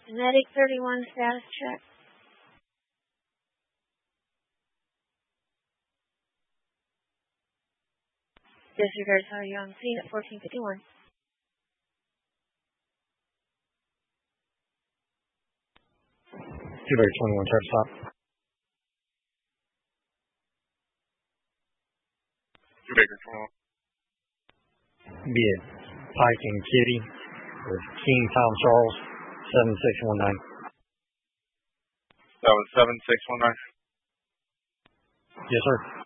Medic 31 status check. Disregard, sorry, you're on scene at 1451. Quebec 21, try to stop. Quebec 21. Be it Pike and Kitty with King Tom Charles, 7619. That was 7619. Yes, sir.